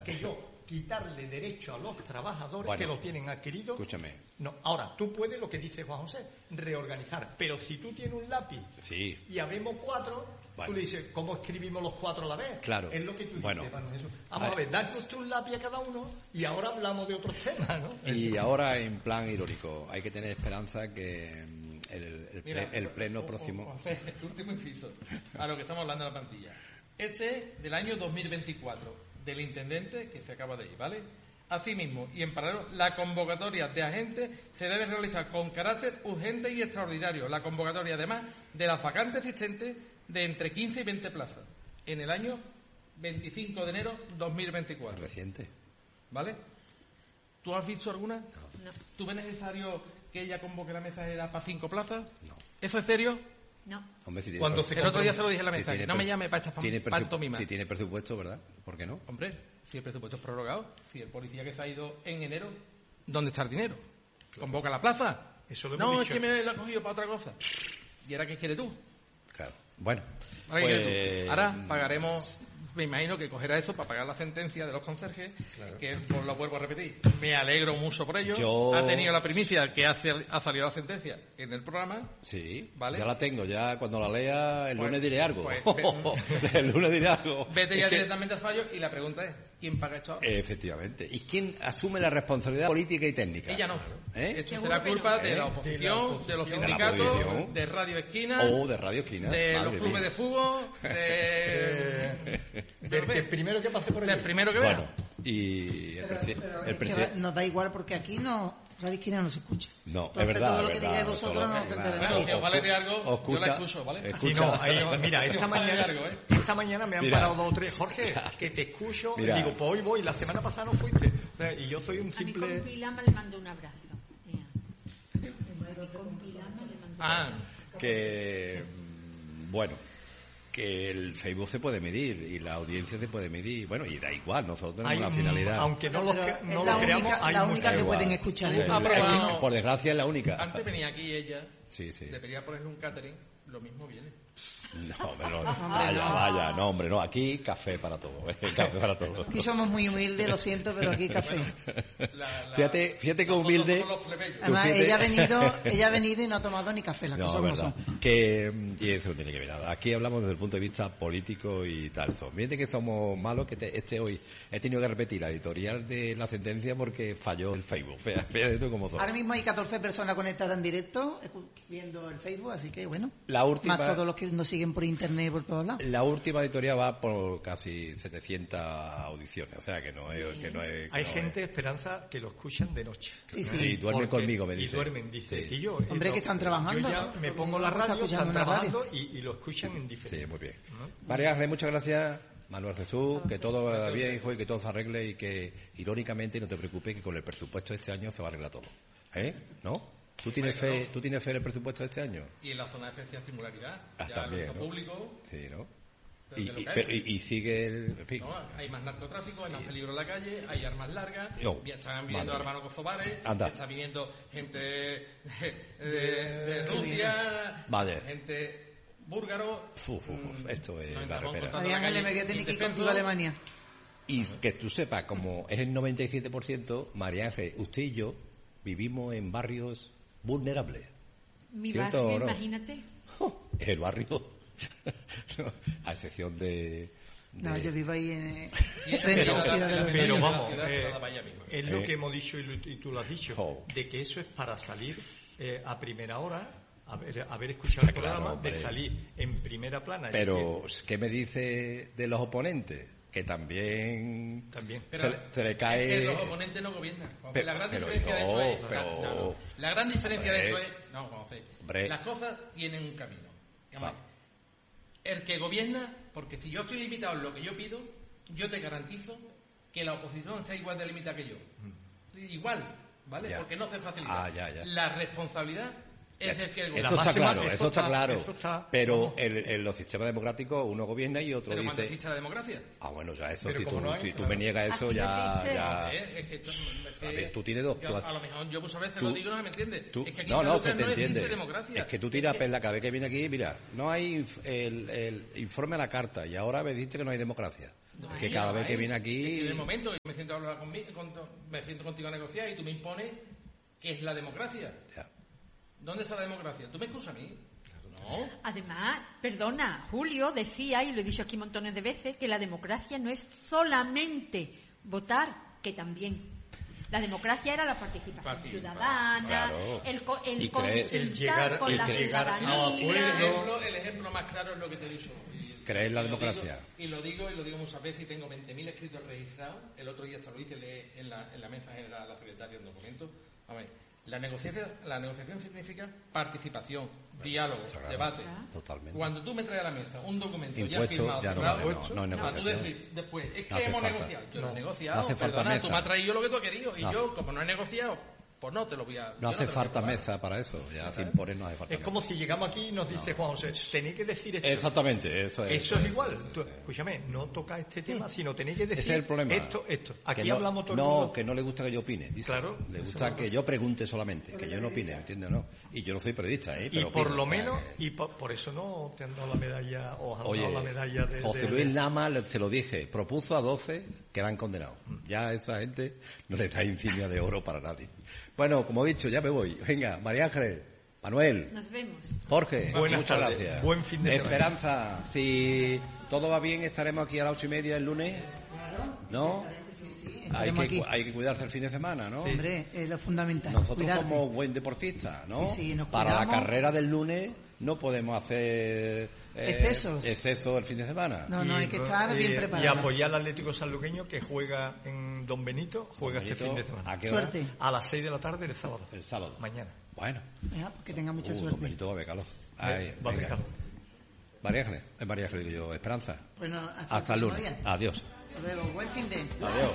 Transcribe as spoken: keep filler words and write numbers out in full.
que yo quitarle derecho a los trabajadores bueno, que lo tienen adquirido. Escúchame. No, ahora, tú puedes, lo que dice Juan José, reorganizar. Pero si tú tienes un lápiz sí. y habemos cuatro, bueno. tú le dices, ¿cómo escribimos los cuatro a la vez? Claro. Es lo que tú bueno. dices, Juan Jesús. Vamos a, a ver, darnos usted un lápiz a cada uno y ahora hablamos de otros temas, ¿no? Y ahora, en plan irónico, hay que tener esperanza que el, el, Mira, el pleno o, o, próximo... O, o, el último inciso, a lo que estamos hablando en la plantilla. Este es del año dos mil veinticuatro, del intendente que se acaba de ir, ¿vale? Asimismo, y en paralelo, la convocatoria de agentes se debe realizar con carácter urgente y extraordinario. La convocatoria, además, de las vacantes existentes de entre quince y veinte plazas en el año veinticinco de enero de dos mil veinticuatro. Reciente. ¿Vale? ¿Tú has visto alguna? No. No. ¿Tú ves necesario que ella convoque la mesa era para cinco plazas? No. ¿Eso es serio? No. Hombre, si Cuando se el otro día se lo dije en la mesa, si que no me llame para echar presu- pantomima. Si tiene presupuesto, ¿verdad? ¿Por qué no? Hombre, si el presupuesto es prorrogado, si el policía que se ha ido en enero, ¿dónde está el dinero? Claro. ¿Convoca la plaza? Eso lo no, hemos es dicho. que me lo ha cogido para otra cosa. ¿Y ahora qué quieres tú? Claro. Bueno, ¿Ahora, qué pues... quieres tú? Ahora pagaremos... Me imagino que cogerá eso para pagar la sentencia de los conserjes, claro. que pues, lo vuelvo a repetir. Me alegro mucho por ello. Yo... Ha tenido la primicia que ha, ha salido la sentencia en el programa. Sí, ¿vale? Ya la tengo. Ya cuando la lea el pues, lunes diré algo. Pues, el lunes diré algo. Vete ya es que... directamente al fallo y la pregunta es, ¿quién paga esto ahora? Efectivamente. ¿Y quién asume la responsabilidad política y técnica? Ella no. ¿Eh? Esto será culpa no. de, ¿Eh? la oposición, de la oposición, de los de la sindicatos, oposición. de Radio Esquina, O de Radio Esquina. de Madre los clubes mía. de fútbol, de... Del que primero que pase por Del allí. primero que vea. Bueno, y el, Pero, presi- pero el es que presidente... nos da igual porque aquí no, Radio Esquina no se escucha. No, Entonces, es verdad, todo lo es que verdad, digáis vosotros todo- no se entera Bueno, nadie. si os vale de algo, O yo escucha- la escucho, ¿vale? escucha- Y no, ahí- mira, esta Os vale de mañana, algo, ¿eh? esta mañana me han Mira. parado dos o tres. Jorge, que te escucho. Mira. Digo, pues hoy voy. La semana pasada no fuiste. O sea, y yo soy un A mi simple... compilama le mando un abrazo. Mira. A mi compilama le mando un Ah, abrazo. que mm, bueno, que el Facebook se puede medir y la audiencia se puede medir, bueno, y da igual, nosotros tenemos Hay una un- finalidad. Aunque no lo, Pero que- es no la lo creamos, única, hay la mucha- única que igual. pueden escuchar. Sí, ¿eh? Ah, pero es- bueno. por desgracia es la única. antes venía aquí ella, Sí, sí. debería ponerle un catering, lo mismo viene. No, pero no, vaya, vaya, no, hombre, no, aquí café para todo, eh, café para todo. Aquí somos muy humildes, lo siento, pero aquí café. La- la- Fíjate, fíjate que nosotros humilde. somos los plebeyos. Tú Además, fíjate- ella ha venido, ella ha venido y no ha tomado ni café, las No, cosas es como verdad. son. Que, y eso no tiene que ver nada. Aquí hablamos desde el punto de vista político y tal. Fíjate que somos malos, que te- este hoy he tenido que repetir la editorial de la sentencia porque falló el Facebook. Fíjate, fíjate tú cómo son. Ahora mismo hay catorce personas conectadas en directo, escu- viendo el Facebook, así que bueno. La última, Más todos los que nos siguen por internet y por todos lados. la última editorial va por casi setecientas audiciones, o sea que no es... Que no es que Hay no gente, Esperanza, que lo escuchan de noche. Sí, sí. Y duermen Porque- conmigo, me y dice. duermen, dice. Sí. Y yo, Hombre, eh, que están trabajando, Yo ya ¿no? me pongo la Está radio, escuchando están una radio. trabajando y, y lo escuchan en diferente. Sí, muy bien. ¿No? María Ángeles, muchas gracias. Manuel Jesús, que todo vaya bien, hijo, y que todo se arregle y que, irónicamente, no te preocupes, que con el presupuesto de este año se va a arreglar todo. ¿Eh? ¿No? ¿Tú tienes fe, ¿tú tienes fe en el presupuesto de este año? Y en la zona de especial singularidad, Ah, ya también, lo hizo ¿no? público, Sí, ¿no? pero Y, de lo y, que hay. pero- y- y sigue el... En fin. ¿no? Hay más narcotráfico, hay más peligro en la calle, hay armas largas, Yo, ya están viniendo madre hermanos kosovares, Anda. está viniendo gente de, de- de Rusia, Vale. gente búlgaro. Fu, fu, fu, mm, esto es nos la entramos repera. cortando María la Ángeles, calle me voy a tener que ir indefensos. contigo a Alemania. Y que tú sepas, como es el noventa y siete por ciento, María Ángeles, usted y yo vivimos en barrios vulnerables. Mi ¿Cierto barrio, o no? imagínate. Es el barrio, no, a excepción de... de- No, yo vivo ahí en... Y ella frente a viene la de la- ciudad de de la los Pero Bienvenido. vamos, ciudad, eh, toda valla misma. es lo Eh. que hemos dicho y, lo- y tú lo has dicho, Jo. de que eso es para salir eh, a primera hora, haber, haber escuchado el Claro, programa, hombre. de salir en primera plana. Es Pero, ¿qué me dice de los oponentes? Que también... También. se, le- se le cae... Es que los oponentes no gobiernan. Juanfe. Pero- la gran pero diferencia de no, esto es... pero- no, no. La gran diferencia Hombre. de esto es... No, Juanfe. Hombre. Las cosas tienen un camino. Vamos a Va. ver. El que gobierna, porque si yo estoy limitado en lo que yo pido, yo te garantizo que la oposición está igual de limitada que yo. Igual, ¿vale? Ya. Porque no se facilita. Ah, ya, ya. La responsabilidad es del que el Eso la está máxima- claro, eso eso está está- claro. eso está- pero vamos. en, en los sistemas democráticos uno gobierna y otro Pero cuando dice... existe la democracia. Ah, bueno, ya eso, Pero si tú, como no hay, si tú claro. me niegas eso, Aquí ya... existe. ya... Eh, es que esto- es que A ver, tú tienes dos- yo- tú- a lo mejor yo muchas veces tú- lo digo y no se me entiende. Tú- Es que aquí no, en no, Andalucía se te existe entiende. democracia. Es que tú Es tiras que- perla cada vez que viene aquí, mira, no hay inf- el, el informe a la carta y ahora me dijiste que no hay democracia. que Sí, cada no vez que hay. viene Es que aquí... en el momento que me siento a hablar conmigo, con- me siento contigo a negociar y tú me impones qué es la democracia. Ya. ¿Dónde está la democracia? ¿Tú me excusas a mí? No. Además, perdona, Julio decía, y lo he dicho aquí montones de veces, que la democracia no es solamente votar, que también. La democracia era la participación Participa, ciudadana, claro. el, co- el Y creer- consultar el llegar- con el la llegar a ciudadanía. El acuerdos. ejemplo, el ejemplo más claro es lo que te he dicho. Y- Creer en la y lo democracia. digo- Y lo digo y lo digo muchas veces y tengo veinte mil escritos registrados. El otro día hasta lo hice le- en la, en la mesa general a la secretaria un documento. A ver, la negociación, la negociación significa participación, diálogo, está claro. debate. Totalmente. Cuando tú me traes a la mesa un documento Impuesto, ya firmado, ya no cerrado, vale, no, no es para tú negociación. decir después, es que No hace hemos falta. negociado. Yo No. lo he negociado, No hace falta perdona, mesa. tú me has traído lo que tú has querido y No yo, hace- como no he negociado, pues no te lo voy a... yo No hace te lo falta voy a cobrar. mesa para eso, ya sin poner no hace falta Es mesa. como si llegamos aquí y nos dice Juan José, tenéis que decir esto. Exactamente, eso es. Eso es igual. sí, Tú, sí. escúchame, no toca este tema, sino tenéis que decir Ese es el problema. esto, esto. Aquí Que no, hablamos todo el No, mundo. que no le gusta que yo opine. Dice. Claro, Le eso gusta es que yo pregunte solamente, que yo no opine, ¿entiendes o no? Y yo no soy periodista, ¿eh? Y Pero por opino, lo o sea, menos, que- y por, por eso no te han dado la medalla, o han Oye, dado la medalla de... José de- Luis de- Lama, le- te lo dije, propuso a doce que eran condenados. Ya a esa gente no le da insignia de oro para nadie. Bueno, como he dicho, ya me voy. Venga, María Ángeles, Manuel, Nos vemos. Jorge, Buenas muchas tardes. gracias. Buen fin de semana. Esperanza, si todo va bien, estaremos aquí a las ocho y media el lunes. ¿No? Hay estaremos que, aquí. cu- hay que cuidarse el fin de semana, ¿no? Hombre, es lo fundamental. Nosotros cuidarte. somos buen deportistas, ¿no? Sí, sí, nos Para la cuidamos. carrera del lunes no podemos hacer eh, Excesos. excesos el fin de semana. No, no, hay que estar y- bien Y preparado. apoyar al Atlético Sanluqueño, que juega en Don Benito, juega este Benito, fin de semana. ¿a qué hora? Suerte. A las seis de la tarde el sábado. El sábado. Mañana. Bueno. Venga, pues que tenga mucha Uh, don suerte. Benito va a haber calor. Ay, Va a venga. pegar. María Ángeles, es María Ángeles, digo yo, Esperanza. Bueno, hasta, Hasta el próximo lunes. día. Adiós. Hasta luego. Buen fin de. Adiós.